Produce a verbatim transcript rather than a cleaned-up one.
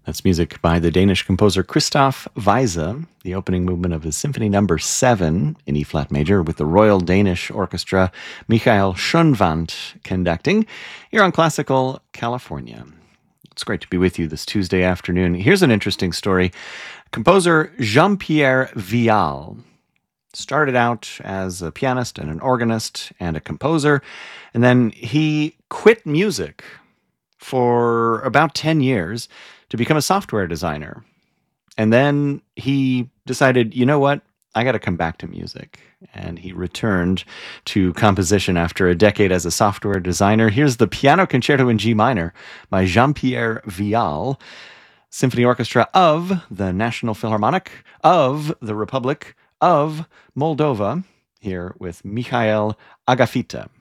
That's music by the Danish composer Christoph Weise, the opening movement of his Symphony Number seven in E-flat major with the Royal Danish Orchestra, Michael Schönwandt conducting, here on Classical California. It's great to be with you this Tuesday afternoon. Here's an interesting story. Composer Jean-Pierre Vial started out as a pianist and an organist and a composer, and then he quit music for about ten years to become a software designer. And then he decided, you know what, I got to come back to music. And he returned to composition after a decade as a software designer. Here's the Piano Concerto in G minor by Jean-Pierre Vial, Symphony Orchestra of the National Philharmonic of the Republic of Moldova, here with Mikhail Agafita.